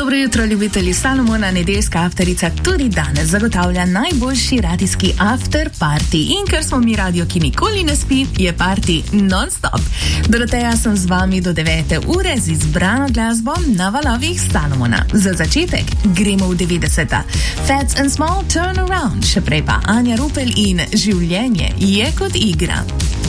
Dobro jutro, ljubitelji Salomona. Nedeljska afterica tudi danes zagotavlja najboljši radijski after party. In ker smo mi radio, ki nikoli ne spi, je party non-stop. Doroteja sem z vami do 9. ure z izbrano glasbo na valovih Salomona. Za začetek gremo v 90. Fats and Small Turn Around, še prej pa Anja Rupel in Življenje je kot igra.